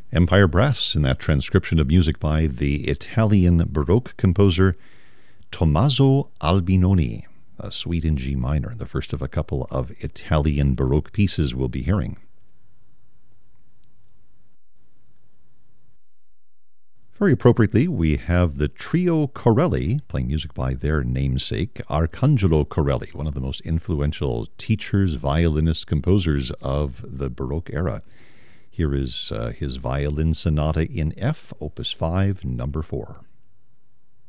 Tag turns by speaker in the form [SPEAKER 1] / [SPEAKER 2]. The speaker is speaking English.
[SPEAKER 1] Empire Brass in that transcription of music by the Italian Baroque composer Tommaso Albinoni, a suite in G minor, the first of a couple of Italian Baroque pieces we'll be hearing. Very appropriately, we have the Trio Corelli playing music by their namesake, Arcangelo Corelli, one of the most influential teachers, violinists, composers of the Baroque era. Here is his violin sonata in F, Opus 5, number 4.